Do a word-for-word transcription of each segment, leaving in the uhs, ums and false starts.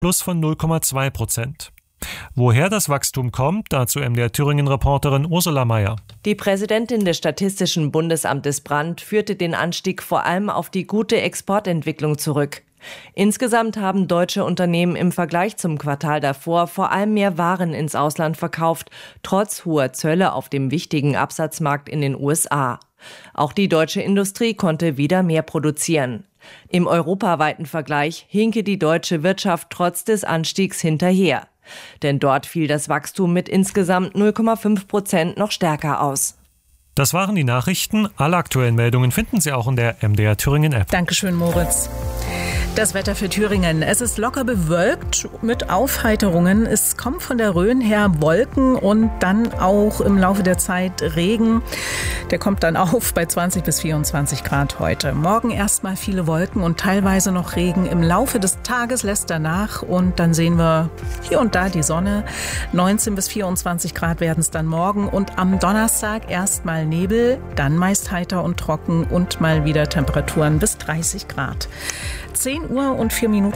Plus von null Komma zwei Prozent. Woher das Wachstum kommt, dazu M D R Thüringen-Reporterin Ursula Mayer. Die Präsidentin des Statistischen Bundesamtes Brandt führte den Anstieg vor allem auf die gute Exportentwicklung zurück. Insgesamt haben deutsche Unternehmen im Vergleich zum Quartal davor vor allem mehr Waren ins Ausland verkauft, trotz hoher Zölle auf dem wichtigen Absatzmarkt in den U S A. Auch die deutsche Industrie konnte wieder mehr produzieren. Im europaweiten Vergleich hinke die deutsche Wirtschaft trotz des Anstiegs hinterher. Denn dort fiel das Wachstum mit insgesamt null Komma fünf Prozent noch stärker aus. Das waren die Nachrichten. Alle aktuellen Meldungen finden Sie auch in der M D R Thüringen App. Dankeschön, Moritz. Das Wetter für Thüringen. Es ist locker bewölkt mit Aufheiterungen. Es kommt von der Rhön her Wolken und dann auch im Laufe der Zeit Regen. Der kommt dann auf bei zwanzig bis vierundzwanzig Grad heute. Morgen erstmal viele Wolken und teilweise noch Regen. Im Laufe des Tages lässt er nach und dann sehen wir hier und da die Sonne. neunzehn bis vierundzwanzig Grad werden es dann morgen und am Donnerstag erstmal Nebel, dann meist heiter und trocken und mal wieder Temperaturen bis dreißig Grad. zehn Uhr und vier Minuten.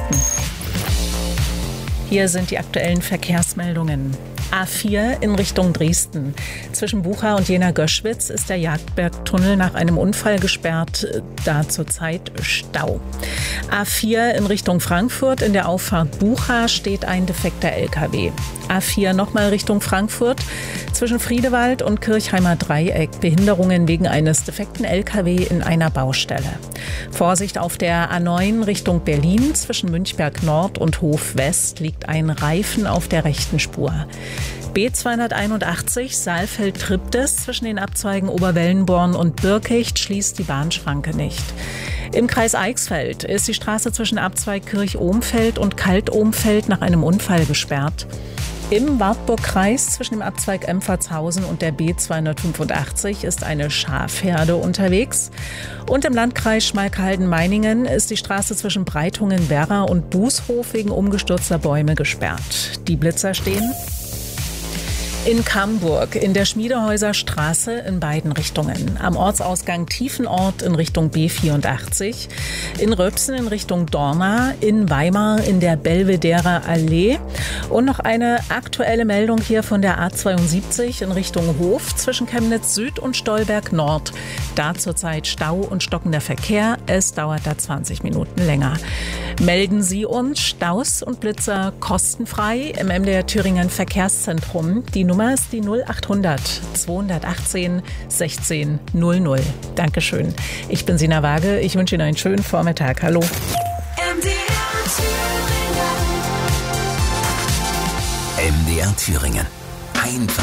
Hier sind die aktuellen Verkehrsmeldungen. A vier in Richtung Dresden. Zwischen Bucha und Jena-Göschwitz ist der Jagdbergtunnel nach einem Unfall gesperrt, da zurzeit Stau. A vier in Richtung Frankfurt, in der Auffahrt Bucha steht ein defekter L K W. A vier nochmal Richtung Frankfurt, zwischen Friedewald und Kirchheimer Dreieck. Behinderungen wegen eines defekten L K W in einer Baustelle. Vorsicht auf der A neun Richtung Berlin, zwischen Münchberg Nord und Hof West liegt ein Reifen auf der rechten Spur. B zweihunderteinundachtzig Saalfeld-Triptis zwischen den Abzweigen Oberwellenborn und Birkicht schließt die Bahnschranke nicht. Im Kreis Eichsfeld ist die Straße zwischen Abzweig Kirch-Ohmfeld und Kalt-Ohmfeld nach einem Unfall gesperrt. Im Wartburgkreis zwischen dem Abzweig Empfatshausen und der B zweihundertfünfundachtzig ist eine Schafherde unterwegs. Und im Landkreis Schmalkalden-Meiningen ist die Straße zwischen Breitungen-Werra und Bußhof wegen umgestürzter Bäume gesperrt. Die Blitzer stehen in Camburg in der Schmiedehäuser Straße in beiden Richtungen. Am Ortsausgang Tiefenort in Richtung B vierundachtzig, in Röpsen in Richtung Dorna, in Weimar in der Belvederer Allee. Und noch eine aktuelle Meldung hier von der A zweiundsiebzig in Richtung Hof zwischen Chemnitz Süd und Stolberg Nord. Da zurzeit Stau und stockender Verkehr. Es dauert da zwanzig Minuten länger. Melden Sie uns Staus und Blitzer kostenfrei im M D R Thüringen Verkehrszentrum. Die Nummer ist die null achthundert zweihundertachtzehn sechzehn null null. Dankeschön. Ich bin Sina Waage. Ich wünsche Ihnen einen schönen Vormittag. Hallo. M D R Thüringen. M D R Thüringen. Einfach